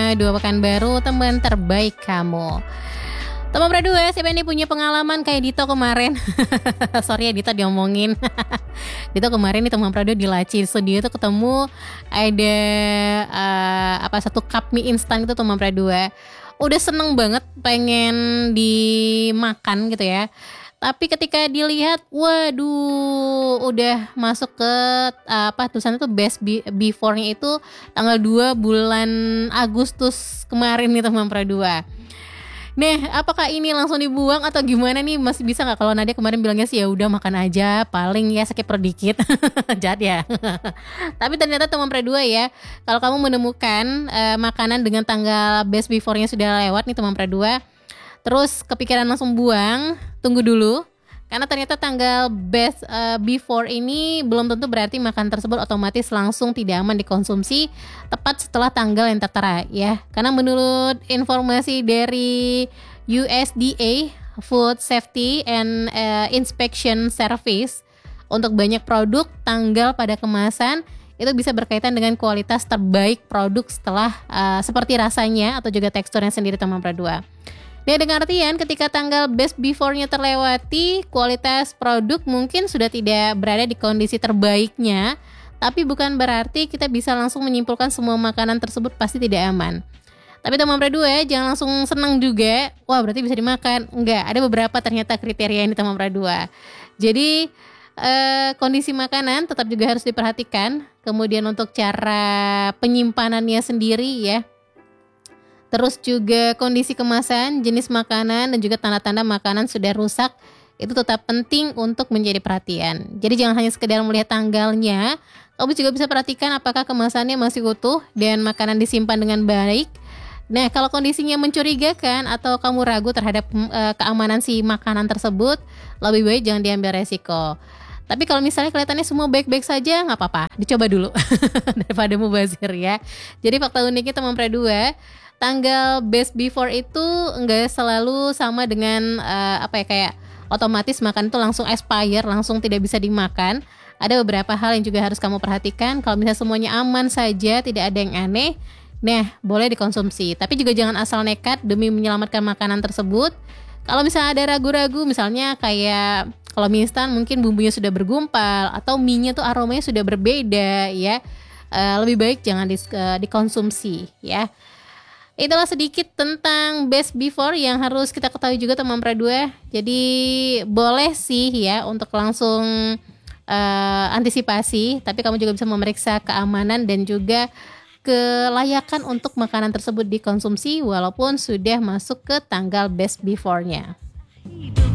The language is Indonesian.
2 Pekanbaru, teman terbaik kamu. Teman berdua, siapa yang punya pengalaman kayak Dito kemarin? Sorry ya Dito diomongin. Dito kemarin nih teman berdua di Laci studio itu ketemu ada satu cup mie instan gitu teman berdua. Udah seneng banget pengen dimakan gitu ya. Tapi ketika dilihat, waduh, udah masuk ke tulisannya tuh best before-nya itu tanggal 2 bulan Agustus kemarin nih teman berdua. Nah, apakah ini langsung dibuang atau gimana nih? Masih bisa nggak? Kalau Nadia kemarin bilangnya sih ya udah makan aja, paling ya sakit perut dikit, jahat ya. Tapi ternyata teman berdua ya, kalau kamu menemukan makanan dengan tanggal best before-nya sudah lewat nih teman berdua, terus kepikiran langsung buang, tunggu dulu. Karena ternyata tanggal best before ini belum tentu berarti makanan tersebut otomatis langsung tidak aman dikonsumsi tepat setelah tanggal yang tertera ya. Karena menurut informasi dari USDA Food Safety and Inspection Service, untuk banyak produk tanggal pada kemasan itu bisa berkaitan dengan kualitas terbaik produk setelah seperti rasanya atau juga teksturnya sendiri teman berdua. Ya, dengan artian ketika tanggal best before-nya terlewati, kualitas produk mungkin sudah tidak berada di kondisi terbaiknya, tapi bukan berarti kita bisa langsung menyimpulkan semua makanan tersebut pasti tidak aman. Tapi teman berdua jangan langsung senang juga, wah berarti bisa dimakan. Enggak, ada beberapa ternyata kriteria ini teman berdua. Jadi kondisi makanan tetap juga harus diperhatikan, kemudian untuk cara penyimpanannya sendiri ya. Terus juga kondisi kemasan, jenis makanan, dan juga tanda-tanda makanan sudah rusak, itu tetap penting untuk menjadi perhatian. Jadi jangan hanya sekedar melihat tanggalnya, kamu juga bisa perhatikan apakah kemasannya masih utuh dan makanan disimpan dengan baik. Nah, kalau kondisinya mencurigakan atau kamu ragu terhadap keamanan si makanan tersebut, lebih baik jangan diambil resiko. Tapi kalau misalnya kelihatannya semua baik-baik saja, nggak apa-apa, dicoba dulu daripada mubazir ya. Jadi fakta uniknya teman berdua, tanggal best before itu enggak selalu sama dengan kayak otomatis makan itu langsung expire, langsung tidak bisa dimakan. Ada beberapa hal yang juga harus kamu perhatikan. Kalau misalnya semuanya aman saja, tidak ada yang aneh, nah boleh dikonsumsi. Tapi juga jangan asal nekat demi menyelamatkan makanan tersebut. Kalau misalnya ada ragu-ragu, misalnya kayak kalau mie instan mungkin bumbunya sudah bergumpal atau mie-nya tuh aromanya sudah berbeda ya, lebih baik jangan dikonsumsi ya. Itulah sedikit tentang best before yang harus kita ketahui juga teman berdua. Jadi boleh sih ya untuk langsung antisipasi, tapi kamu juga bisa memeriksa keamanan dan juga kelayakan untuk makanan tersebut dikonsumsi walaupun sudah masuk ke tanggal best before-nya.